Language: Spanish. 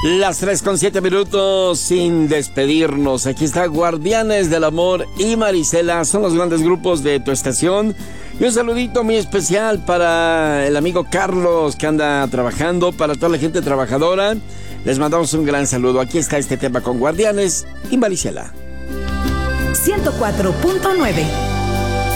Las 3:07 sin despedirnos. Aquí está Guardianes del Amor y Marisela. Son los grandes grupos de tu estación. Y un saludito muy especial para el amigo Carlos que anda trabajando. Para toda la gente trabajadora, les mandamos un gran saludo. Aquí está este tema con Guardianes y Marisela. 104.9